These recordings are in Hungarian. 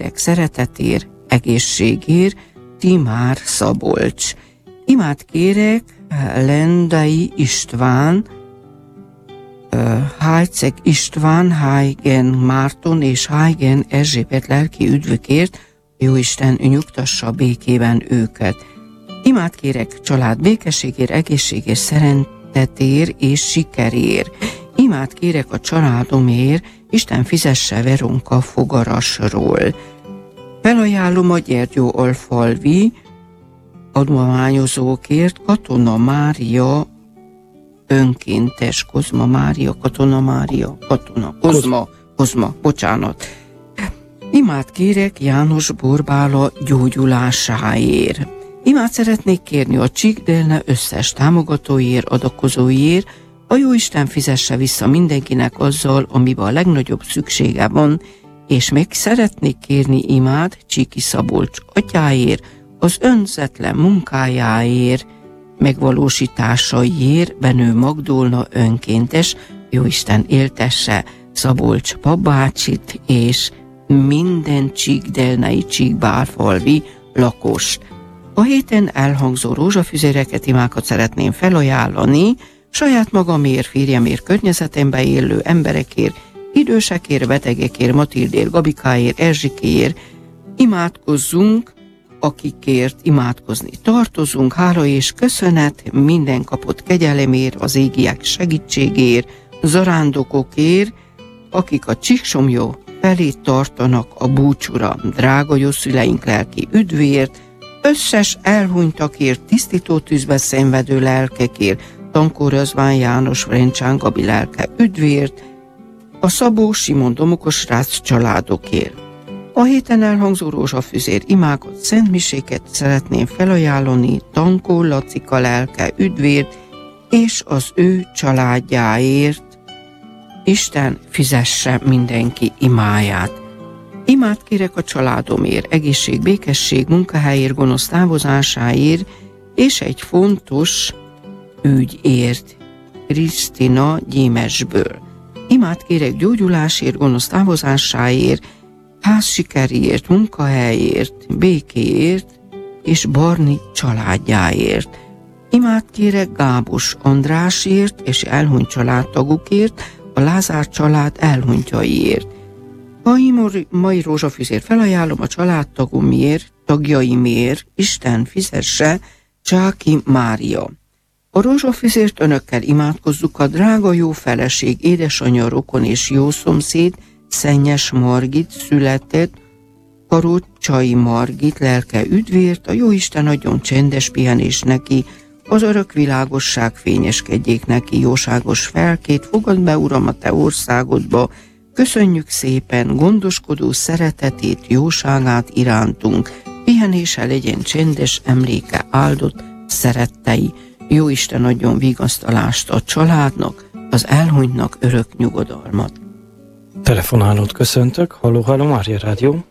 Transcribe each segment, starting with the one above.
szeretetért, egészségért, Timár Szabolcs. Imát kérek Lendai István, Hájcek István, Hájgen Márton és Hájgen Erzsébet lelki üdvükért, Jóisten nyugtassa békében őket. Imát kérek család békességért, egészségért, szeretetért és sikerért. Imát kérek a családomért, Isten fizesse Veronka Fogarasról. Felajánlom a Gyergyó-alfalvi adományozókért Katona Mária önkéntes, Kozma, bocsánat. Imát kérek János Borbála gyógyulásáért. Imát szeretnék kérni a Csíkdelne összes támogatóiért, adakozóiért, a Jóisten fizesse vissza mindenkinek azzal, amiben a legnagyobb szüksége van, és még szeretnék kérni imát Csíki Szabolcs atyáért, az önzetlen munkájáért, megvalósításaiért, Benő Magdolna önkéntes, Jóisten éltesse Szabolcs papbácsit és minden csíkdelnei, csíkbárfalvi lakost. A héten elhangzó rózsafüzéreket, imákat szeretném felajánlani saját magamért, férjemért, környezetemben élő emberekért, idősekért, betegekért, Matildért, Gabikáért, Erzsikéért. Imádkozzunk, akikért imádkozni tartozunk, hála és köszönet minden kapott kegyelemért, az égiek segítségért, zarándokokért, akik a Csíksomlyó felé tartanak a búcsúra, drága jószüleink lelki üdvért, összes elhunytakért, tisztító tűzbe szenvedő lelkekért, Tankó Rözván János, Rencsán Gabi lelke üdvért, a Szabó Simon Domokos Rácz családokért. A héten elhangzó rózsafüzér imákat, szentmiséket szeretném felajánlani Tankó Lacika lelke üdvért, és az ő családjáért. Isten fizesse mindenki imáját. Imát kérek a családomért, egészség, békesség, munkahelyért, gonosz távozásáért, és egy fontos ügyért, Krisztina Gyémesből. Imát kérek gyógyulásért, gonosz távozásáért, házsikeriért, munkahelyért, békéért és Barni családjáért. Imát kérek Gábos Andrásért és elhunyt családtagukért, a Lázár család elhunytjaiért. A mai rózsafüzért felajánlom a családtagomért, tagjaimért, Isten fizesse Csáki Mária. A rózsafüzért önökkel imádkozzuk a drága jó feleség, édesanyja, rokon és jó szomszéd, Szennyes Margit született, Karocsai Margit lelke üdvért, a Jóisten adjon csendes pihenés neki, az örök világosság fényeskedjék neki, jóságos felkét, fogad be, Uram, a te országodba, köszönjük szépen gondoskodó szeretetét, jóságát irántunk, pihenése legyen csendes, emléke áldott szerettei. Jóisten adjon vigasztalást a családnak, az elhunytnak örök nyugodalmat. Telefonálót köszöntök. Halló, Mária Rádió.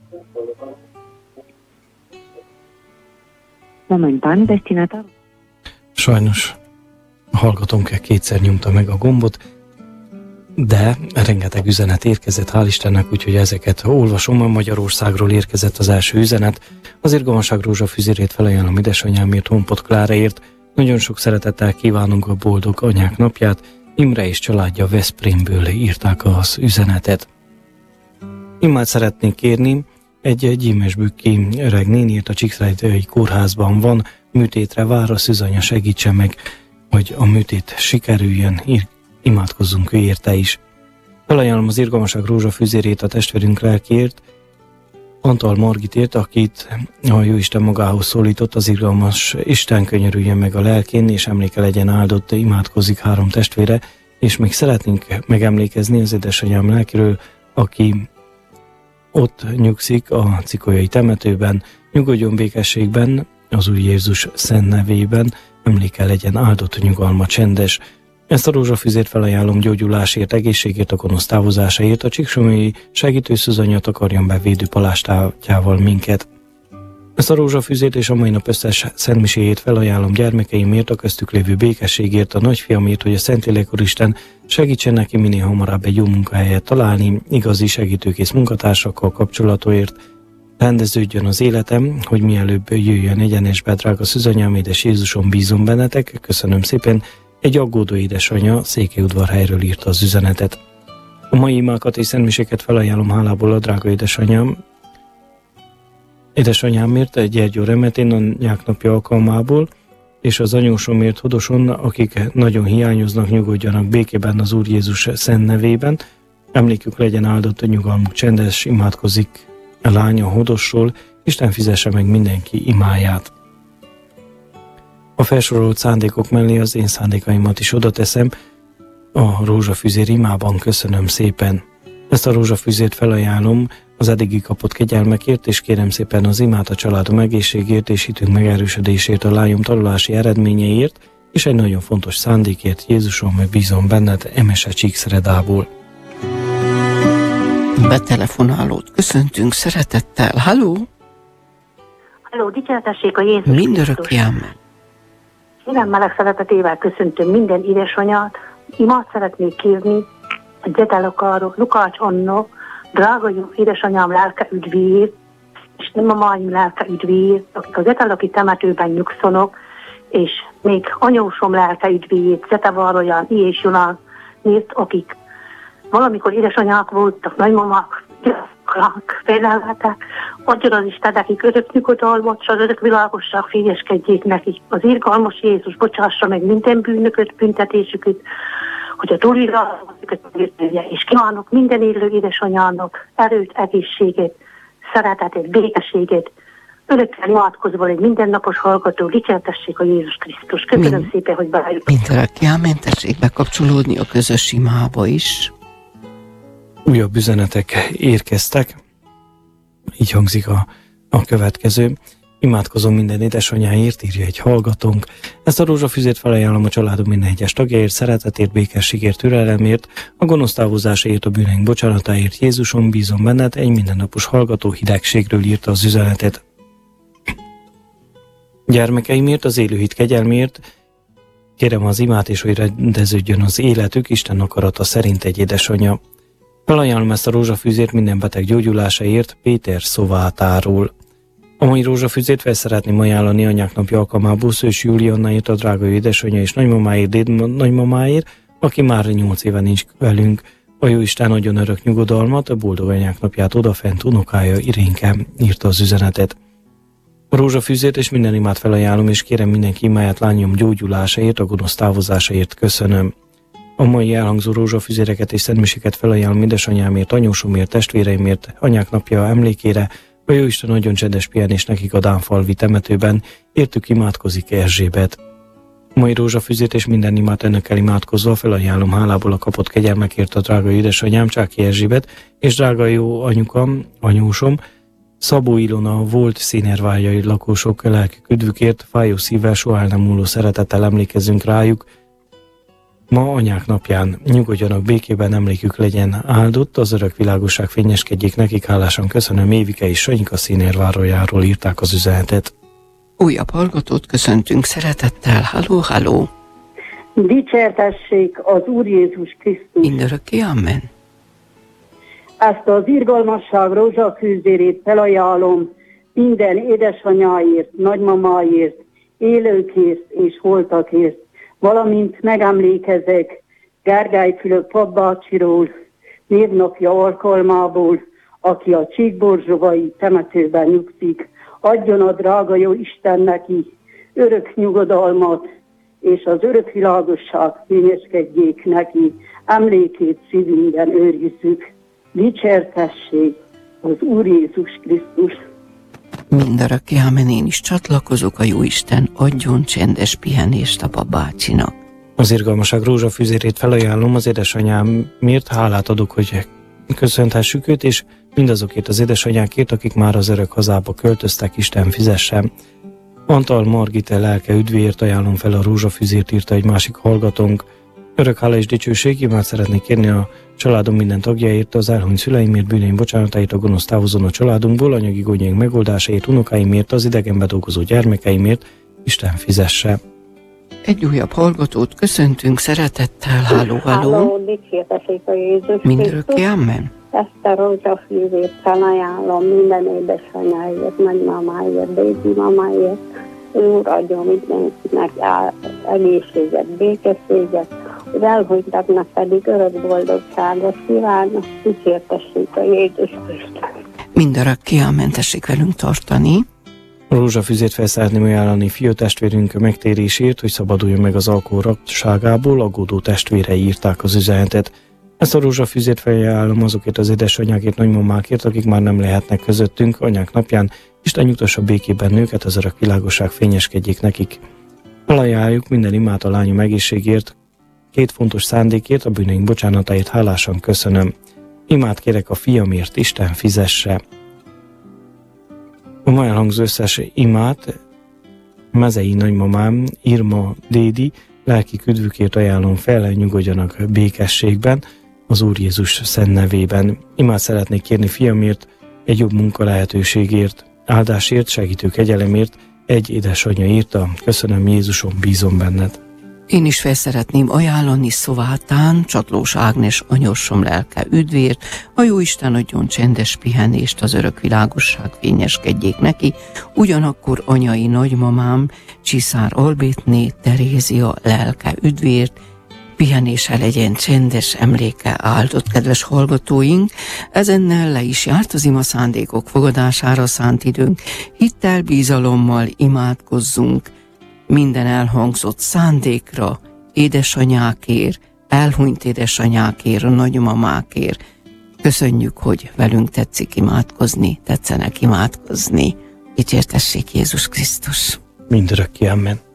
Momentan destinatar. Sajnos a hallgatónk kétszer nyomta meg a gombot, de rengeteg üzenet érkezett, hál' Istennek, úgyhogy ezeket olvasom. Magyarországról érkezett az első üzenet. Az Irgalmasság rózsafüzérét felajánlom édesanyámért, Honpot Kláraért. Nagyon sok szeretettel kívánunk a boldog anyák napját. Imre és családja Veszprémből írták az üzenetet. Imát szeretnék kérni, egy gyímesbükki öreg néniért a Csíkszeredai kórházban van, műtétre vár, a szűzanya segítse meg, hogy a műtét sikerüljön, imádkozzunk ő érte is. Felajánlom az Irgalmasság rózsafüzérét a testvérünk lelkiért, Antal Margitért, akit a Jóisten magához szólított, az irgalmas Isten könyörüljön meg a lelkén, és emléke legyen áldott, imádkozik 3 testvére, és még szeretnénk megemlékezni az édesanyám lelkiről, aki ott nyugszik a Cikolyai temetőben, nyugodjon békességben, az Úr Jézus szent nevében, emléke legyen áldott, nyugalma csendes. Ezt a rózsafüzért felajánlom gyógyulásért, egészségért, a gonosz távozásáért, a Csíksomlyi segítő szűzanya takarjon be védő palástátjával minket. Ezt a rózsafüzét és a mai nap összes szentmiséjét felajánlom gyermekeimért, a köztük lévő békességért, a nagyfiamért, hogy a Szentlélek Úristen segítsen neki minél hamarabb egy jó munkahelyet találni, igazi segítőkész munkatársakkal kapcsolatért, rendeződjön az életem, hogy mielőbb jöjjön egyenesbe, drága szűzanyám, édes Jézusom, bízom bennetek, köszönöm szépen. Egy aggódó édesanyja Székelyudvarhelyről írta az üzenetet. A mai imákat és szentmiséket felajánlom hálából a drága édesanyámért, Gyergyó Remetén anyák napja alkalmából, és az anyósomért Hodoson, akik nagyon hiányoznak, nyugodjanak békében az Úr Jézus szent nevében. Emlékük legyen áldott, a nyugalmuk csendes, imádkozik a lánya Hodosról, Isten fizesse meg mindenki imáját. A felsorolt szándékok mellé az én szándékaimat is oda teszem, a rózsafüzér imában, köszönöm szépen. Ezt a rózsafüzért felajánlom az eddigi kapott kegyelmekért, és kérem szépen az imát a családom egészségért és hitünk megerősödésért, a lányom tanulási eredményeiért, és egy nagyon fontos szándékért, Jézusom, meg bízom benned, Emese Csíkszeredából. Betelefonálót köszöntünk szeretettel. Halló! Halló, dicsértessék a Jézus Mindörökké amen. Szívem meleg szeretetével köszöntöm minden édesanyát. Imát szeretnék kérni a Zetelakárok, Lukács Anna, drága jó édesanyám lelke üdvéért, és mamáim lelke üdvéért, akik a Zetelaki temetőben nyugszanak, és még anyósom lelke üdvéért, Zetevárolyán, I. és Jolán nézt, akik valamikor édesanyák voltak, nagymamák, félelmetek, adjon az Isten nekik örök nyugodalmat, és az örök világosság fényeskedjék nekik. Az irgalmas Jézus bocsássa meg minden bűnököt, büntetésüket, hogy a túlvilágokat megértője, és kívánok minden élő édesanyának erőt, egészséget, szeretetet, békességet, örökkel imádkozva egy mindennapos hallgató, dicsértessék a Jézus Krisztus. Köszönöm szépen, hogy beálljuk. Mindörökké amen, tessék bekapcsolódni a közös imába is. Újabb üzenetek érkeztek, így hangzik a következő. Imádkozom minden édesanyáért, írja egy hallgatónk. Ezt a rózsafüzét felajánlom a családom minden egyes tagjáért, szeretetért, békességért, türelemért, a gonosz távozásáért, a bűneink bocsánatáért. Jézusom, bízom benned, egy mindennapos hallgató hidegségről írta az üzenetet. Gyermekeimért, az élőhit kegyelmért, kérem az imát, és hogy rendeződjön az életük, Isten akarata szerint egy édesanyja. Felajánlom ezt a rózsafűzét minden beteg gyógyulásáért, Péter Szovátáról. A mai rózsafűzét fel szeretném ajánlani anyák napja alkalmából Szős Juliannáért, a drága édesanyja és nagymamáért, nagymamáért, aki már 8 éve nincs velünk. A Jóisten adjon örök nyugodalmat, a boldog anyák napját odafent unokája Irénke, írta az üzenetet. A rózsafűzét és minden imát felajánlom, és kérem mindenki imáját lányom gyógyulásáért, a gonosz távozásáért köszönöm. A mai elhangzó rózsafüzéreket és szentmiséket felajánlom édesanyámért, anyósomért, testvéreimért, anyák napja emlékére, a Jóisten nagyon csendes pihenés nekik a Dánfalvi temetőben, értük imádkozik Erzsébet. A mai rózsafüzét és minden imát önökkel imádkozva felajánlom hálából a kapott kegyelmekért a drága édesanyám, Csáki Erzsébet, és drága jó anyukam, anyósom, Szabó Ilona volt színervályai lakosok lelkük üdvükért, fájó szívvel, soha el nem múló szeretettel emlékezzünk rájuk. Ma anyák napján nyugodjanak békében, emlékük legyen áldott, az örök világosság fényeskedjék nekik, hálásan köszönöm. Évike és Sanyika Színervárolyáról írták az üzenetet. Újabb hallgatót köszöntünk szeretettel. Halló, halló! Dicsértessék az Úr Jézus Krisztus! Mindörökké amen. Ezt az irgalmasság rózsafűzérét felajánlom minden édesanyáért, nagymamáért, élőkért és holtakért, valamint megemlékezek Gergely Fülöp papbácsiról, névnapja alkalmából, aki a Csíkborzsovai temetőben nyugszik. Adjon a drága jó Isten neki örök nyugodalmat, és az örök világosság fényeskedjék neki, emlékét szívünkben őrizzük. Dicsértessék az Úr Jézus Krisztus! Mindörökké amen, én is csatlakozok, a Jóisten adjon csendes pihenést a babácsinak. Az irgalmaság rózsafűzérét felajánlom az édesanyámért, hálát adok, hogy köszönthessük őt, és mindazokért az édesanyákért, akik már az örök hazába költöztek, Isten fizessen. Antal Margite lelke üdvéért ajánlom fel a rózsafűzért, írta egy másik hallgatónk. Örök hála és dicsőség, imát szeretnék kérni a családom minden tagjáért, az elhunyt szüleimért, bűneim bocsánatáért, a gonosz távozón a családunkból, anyagi gondjaink megoldásáért, unokáimért, az idegenbe dolgozó gyermekeimért, Isten fizesse. Egy újabb hallgatót köszöntünk szeretettel. Halló, halló. Halló, dicsértessék a Jézus Mindörökké, amen. Ezt a rózsafűzét felajánlom minden édesanyáért, nagymamáért, bébi mamáért. Úr adjon mindenkinek egészséget, békességet, hogy elhunytaknak pedig örök boldogságot kívánok, dicsértessék a Jézus Krisztus. Mindörökké, amen, tessék velünk tartani. A rózsafüzét fel szeretném ajánlani fiútestvérünk megtérésért, hogy szabaduljon meg az alkohol raktságából, aggódó testvérei írták az üzenetet. Ezt a rózsafüzét felajánlom azokért az édesanyákért, nagymamákért, akik már nem lehetnek közöttünk anyák napján, Isten nyugtassa békében őket, az örök világosság fényeskedjék nekik. Felajánljuk minden imát a lányom egészségért, 2 fontos szándékért, a bűneink bocsánatáért hálásan köszönöm. Imát kérek a fiamért, Isten fizesse. A ma elhangzó összes imát mezei nagymamám, Irma Dédi, lelki küdvükért ajánlom fel, nyugodjanak békességben, az Úr Jézus szent nevében. Imát szeretnék kérni fiamért, egy jobb munka lehetőségért, áldásért, segítő kegyelemért, egy édesanyja írta, köszönöm Jézusom, bízom benned. Én is fel szeretném ajánlani Szovátán, Csatlós Ágnes anyósom lelke üdvért, a Jóisten adjon csendes pihenést, az örök világosság fényeskedjék neki, ugyanakkor anyai nagymamám, Csiszár Albétné, Terézia lelke üdvért, pihenése legyen csendes, emléke áldott. Kedves hallgatóink, ezennel le is járt az ima szándékok fogadására szánt időnk. Hittel, bízalommal imádkozzunk minden elhangzott szándékra, édesanyákért, elhunyt édesanyákért, nagymamákért. Köszönjük, hogy velünk tetszik imádkozni, tetszenek imádkozni. Dicsértessék Jézus Krisztus. Mindörökké, amen.